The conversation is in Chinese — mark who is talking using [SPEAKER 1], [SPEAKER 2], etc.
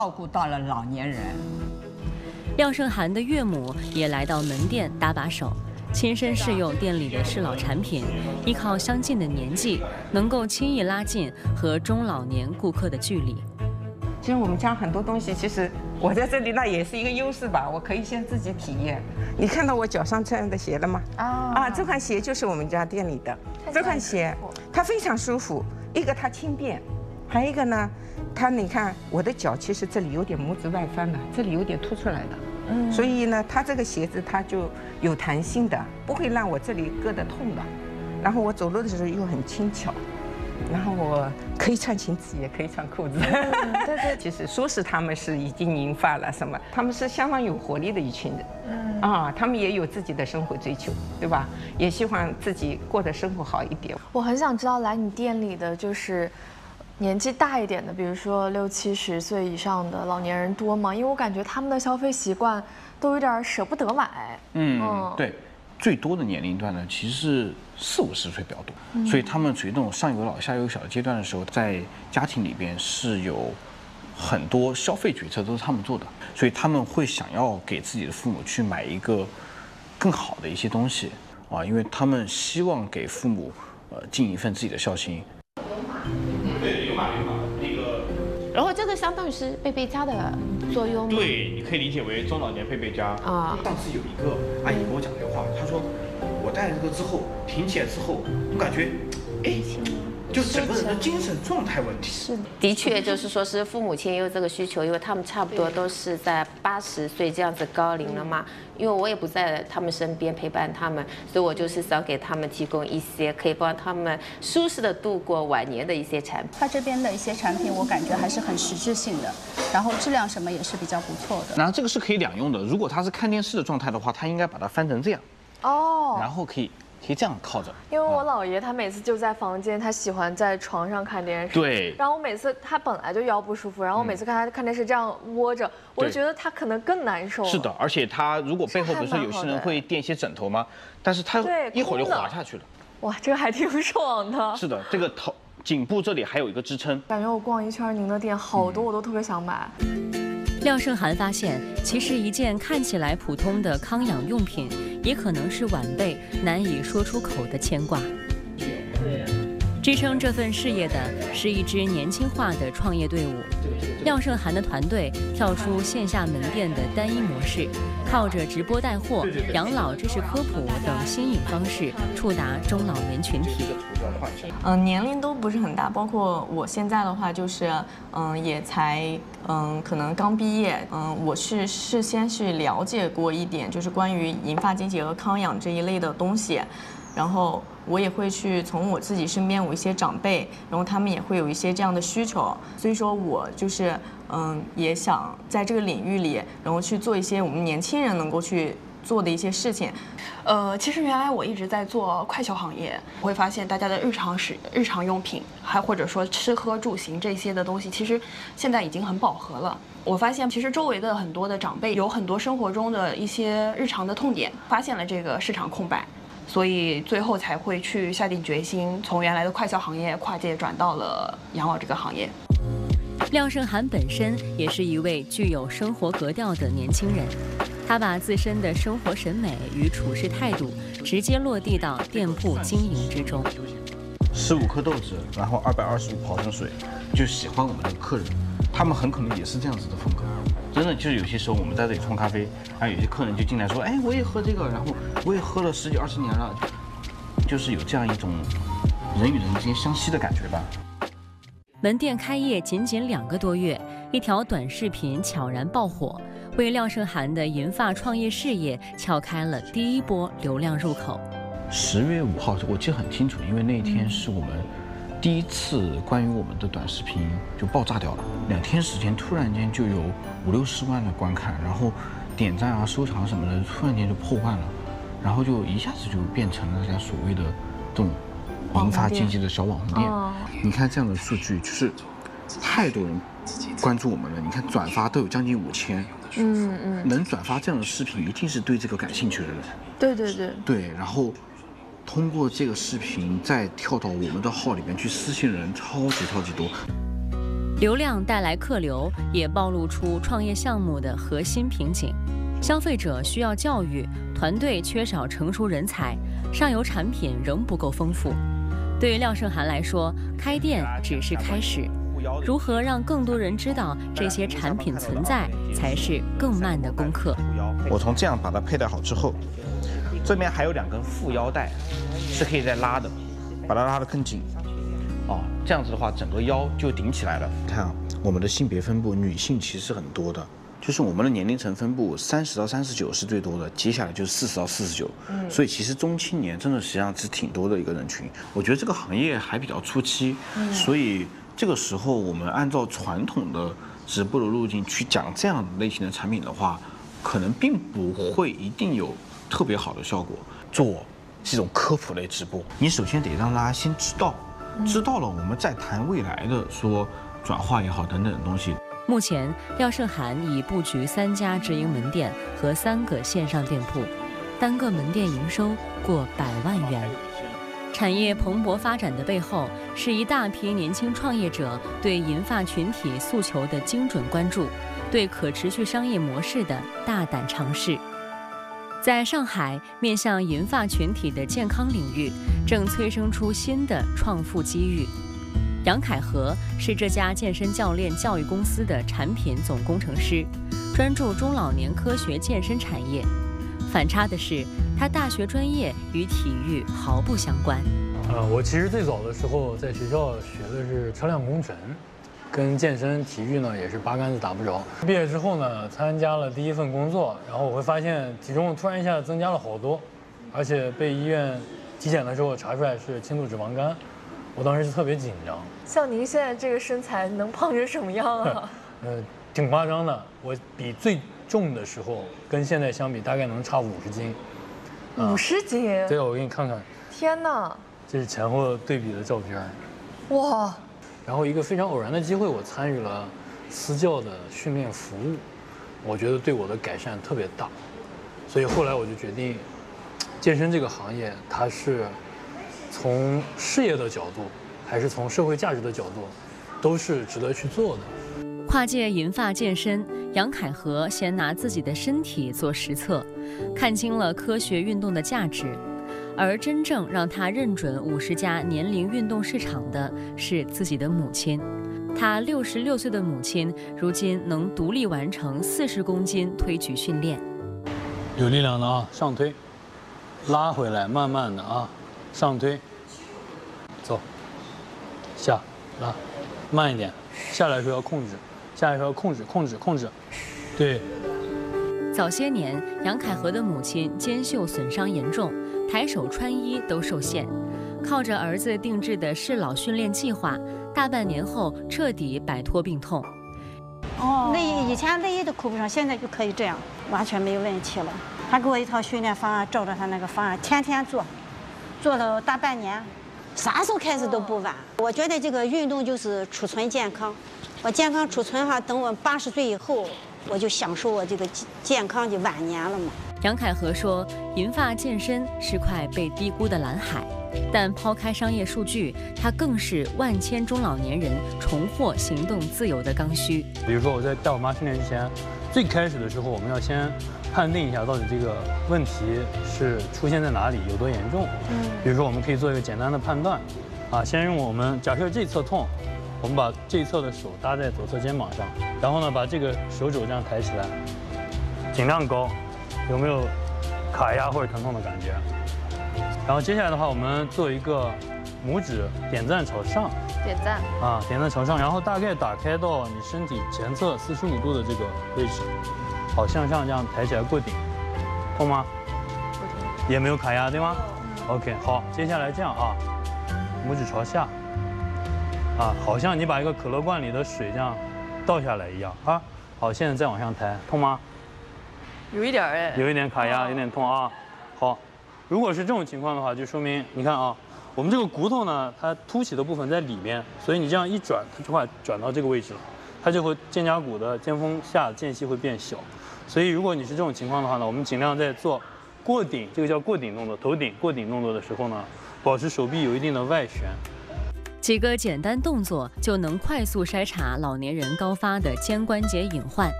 [SPEAKER 1] 照顾到了老年人。
[SPEAKER 2] 廖胜涵的岳母也来到门店搭把手，亲身试用店里的适老产品，依靠相近的年纪，能够轻易拉近和中老年顾客的距离。
[SPEAKER 3] 其实我们家很多东西，其实我在这里那也是一个优势吧，我可以先自己体验。你看到我脚上穿的鞋了吗？这款鞋就是我们家店里的。这款鞋它非常舒服，一个它轻便，还有一个呢，你看我的脚其实这里有点拇指外翻了，这里有点凸出来的。所以呢，它这个鞋子它就有弹性的，不会让我这里硌得痛的。然后我走路的时候又很轻巧。然后我可以穿裙子，也可以穿裤子。对，其实说是他们是已经银发了什么，他们是相当有活力的一群人。他们也有自己的生活追求，对吧？也希望自己过得生活好一点。
[SPEAKER 4] 我很想知道来你店里的就是年纪大一点的，比如说60、70岁以上的老年人多吗？因为我感觉他们的消费习惯都有点舍不得买。
[SPEAKER 5] 对。最多的年龄段呢，其实是40、50岁比较多，所以他们处于那种上有老下有小的阶段的时候，在家庭里边是有很多消费决策都是他们做的，所以他们会想要给自己的父母去买一个更好的一些东西因为他们希望给父母尽一份自己的孝心。
[SPEAKER 6] 对，有码那个。然后这个相当于是贝贝佳的作用。对，你可以理解为中老年贝贝佳啊。上次有一个阿姨跟我讲这个话，她说我戴了这个之后挺起来之后，我感觉就整个人的精神状态问题。
[SPEAKER 4] 是
[SPEAKER 7] 的确，就是说是父母亲也有这个需求，因为他们差不多都是在80岁这样子高龄了嘛。因为我也不在他们身边陪伴他们，所以我就是想给他们提供一些可以帮他们舒适的度过晚年的一些产品。
[SPEAKER 8] 他这边的一些产品，我感觉还是很实质性的，然后质量什么也是比较不错的。
[SPEAKER 5] 然后这个是可以两用的，如果他是看电视的状态的话，他应该把它翻成这样。然后可以这样靠着。
[SPEAKER 4] 因为我姥爷他每次就在房间，他喜欢在床上看电视。
[SPEAKER 5] 对。
[SPEAKER 4] 然后我每次他本来就腰不舒服，然后我每次看他看电视这样窝着，我就觉得他可能更难受。是
[SPEAKER 5] 的，而且他如果背后不是有些人会垫一些枕头吗？但是他一会儿就滑下去了。
[SPEAKER 4] 哇，这个还挺爽的。
[SPEAKER 5] 是的，这个颈部这里还有一个支撑。
[SPEAKER 4] 感觉我逛一圈您的店，好多我都特别想买。
[SPEAKER 2] 廖胜涵发现，其实一件看起来普通的康养用品，也可能是晚辈难以说出口的牵挂。支撑这份事业的是一支年轻化的创业队伍。廖胜涵的团队跳出线下门店的单一模式，靠着直播带货、养老知识科普等新颖方式，触达中老年群体。
[SPEAKER 9] 年龄都不是很大，包括我现在的话，就是也才可能刚毕业。我是事先去了解过一点，就是关于银发经济和康养这一类的东西，然后我也会去从我自己身边有一些长辈，然后他们也会有一些这样的需求，所以说我就是也想在这个领域里，然后去做一些我们年轻人能够去做的一些事情。
[SPEAKER 10] 其实原来我一直在做快消行业，我会发现大家的日常用品，还或者说吃喝住行这些的东西，其实现在已经很饱和了。我发现其实周围的很多的长辈有很多生活中的一些日常的痛点，发现了这个市场空白，所以最后才会去下定决心，从原来的快消行业跨界转到了养老这个行业。
[SPEAKER 2] 廖胜涵本身也是一位具有生活格调的年轻人，他把自身的生活审美与处事态度直接落地到店铺经营之中。
[SPEAKER 5] 15颗豆子，然后225毫升水，就喜欢我们的客人，他们很可能也是这样子的风格。真的就是有些时候我们在这里冲咖啡，有些客人就进来说，哎，我也喝这个，然后我也喝了10几20年了，就是有这样一种人与人之间相吸的感觉吧。
[SPEAKER 2] 门店开业仅2个多月，一条短视频悄然爆火，为廖胜涵的银发创业事业撬开了第一波流量入口。
[SPEAKER 5] 10月5号，我记得很清楚，因为那一天是我们第一次关于我们的短视频就爆炸掉了，2天时间突然间就有50、60万的观看，然后点赞啊、收藏什么的，突然间就破万了，然后就一下子就变成了大家所谓的这种银发经济的小网红店。你看这样的数据，就是太多人关注我们了。你看转发都有将近5000，能转发这样的视频，一定是对这个感兴趣的人。对，然后通过这个视频再跳到我们的号里面去私信的人超级多。
[SPEAKER 2] 流量带来客流，也暴露出创业项目的核心瓶颈。消费者需要教育，团队缺少成熟人才，上游产品仍不够丰富。对廖胜涵来说，开店只是开始，如何让更多人知道这些产品存在，才是更慢的功课。
[SPEAKER 6] 我从这样把它佩戴好之后，这边还有2根副腰带，是可以再拉的，把它拉得更紧。这样子的话，整个腰就顶起来了。看啊，我们的性别分布，女性其实很多的。就是我们的年龄层分布，30到39是最多的，接下来就是40到49。所以其实中青年真的实际上是挺多的一个人群。我觉得这个行业还比较初期，所以这个时候我们按照传统的直播的路径去讲这样类型的产品的话，可能并不会一定有特别好的效果。做这种科普类直播，你首先得让大家先知道，知道了我们再谈未来的说转化也好等等的东西。
[SPEAKER 2] 目前，廖胜涵已布局3家直营门店和3个线上店铺，单个门店营收过100万元。产业蓬勃发展的背后，是一大批年轻创业者对银发群体诉求的精准关注，对可持续商业模式的大胆尝试。在上海，面向银发群体的健康领域，正催生出新的创富机遇。杨凯和是这家健身教练教育公司的产品总工程师，专注中老年科学健身产业。反差的是，他大学专业与体育毫不相关。
[SPEAKER 1] 我其实最早的时候在学校学的是车辆工程，跟健身体育呢也是八竿子打不着。毕业之后呢，参加了第一份工作，然后我会发现体重突然一下增加了好多，而且被医院体检的时候查出来是轻度脂肪肝。我当时就特别紧张。
[SPEAKER 4] 像您现在这个身材，能胖成什么样啊？
[SPEAKER 1] 挺夸张的。我比最重的时候跟现在相比，大概能差50斤。
[SPEAKER 4] 50斤？
[SPEAKER 1] 对，我给你看看。
[SPEAKER 4] 天哪！
[SPEAKER 1] 这是前后对比的照片。
[SPEAKER 4] 哇！
[SPEAKER 1] 然后一个非常偶然的机会，我参与了私教的训练服务，我觉得对我的改善特别大，所以后来我就决定，健身这个行业它是。从事业的角度，还是从社会价值的角度，都是值得去做的。
[SPEAKER 2] 跨界银发健身，杨凯和先拿自己的身体做实测，看清了科学运动的价值。而真正让他认准50家年龄运动市场的是自己的母亲。他66岁的母亲，如今能独立完成40公斤推举训练。
[SPEAKER 1] 有力量的啊，上推，拉回来，慢慢的啊。上推，走，下拉，慢一点，下来的时候要控制，下来的时候要控制，对。
[SPEAKER 2] 早些年，杨凯和的母亲肩袖损伤严重，抬手穿衣都受限，靠着儿子定制的适老训练计划，大半年后彻底摆脱病痛。
[SPEAKER 11] 内衣以前内衣都扣不上，现在就可以这样，完全没有问题了。他给我一套训练方案，照着他那个方案天天做。做了大半年，啥时候开始都不晚。我觉得这个运动就是储存健康，我健康储存哈，等我80岁以后，我就享受我这个健康的晚年了嘛。
[SPEAKER 2] 杨凯和说，银发健身是块被低估的蓝海，但抛开商业数据，它更是万千中老年人重获行动自由的刚需。
[SPEAKER 1] 比如说我在带我妈训练之前，最开始的时候，我们要先判定一下到底这个问题是出现在哪里，有多严重。比如说我们可以做一个简单的判断，先用我们假设这侧痛，我们把这一侧的手搭在左侧肩膀上，然后呢把这个手肘这样抬起来，尽量高，有没有卡压或者疼痛的感觉？然后接下来的话，我们做一个拇指点赞朝上，
[SPEAKER 4] 点赞
[SPEAKER 1] 点赞朝上，然后大概打开到你身体前侧45度的这个位置。好，向上这样抬起来过顶，痛吗？
[SPEAKER 4] 不痛，
[SPEAKER 1] 也没有卡压，对吗？OK， 好，接下来这样啊，拇指朝下，好像你把一个可乐罐里的水这样倒下来一样啊。好，现在再往上抬，痛吗？
[SPEAKER 4] 有一点哎，
[SPEAKER 1] 有一点卡压，有点痛啊。好，如果是这种情况的话，就说明你看啊，我们这个骨头呢，它凸起的部分在里面，所以你这样一转，它就会转到这个位置了，它就会肩胛骨的肩峰下间隙会变小。所以如果你是这种情况的话呢，我们尽量在做过顶，这个叫过顶动作，头顶过顶动作的时候呢，保持手臂有一定的外旋。
[SPEAKER 2] 几个简单动作就能快速筛查老年人高发的肩关节隐患。